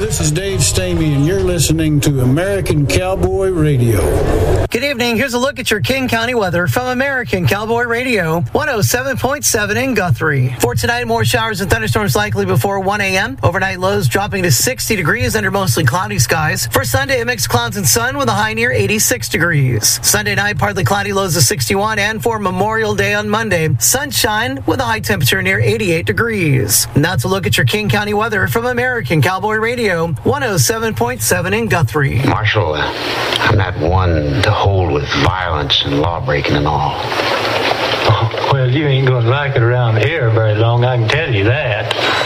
This is Dave Stamey, and you're listening to American Cowboy Radio. Good evening. Here's a look at your King County weather from American Cowboy Radio, 107.7 in Guthrie. For tonight, more showers and thunderstorms likely before 1 a.m. Overnight lows dropping to 60 degrees under mostly cloudy skies. For Sunday, a mix of clouds and sun with a high near 86 degrees. Sunday night, partly cloudy, lows of 61. And for Memorial Day on Monday, sunshine with a high temperature near 88 degrees. And that's a look at your King County weather from American Cowboy Radio, 107.7 in Guthrie. Marshal, I'm not one to hold with violence and law-breaking and all. Well, you ain't gonna like it around here very long, I can tell you that.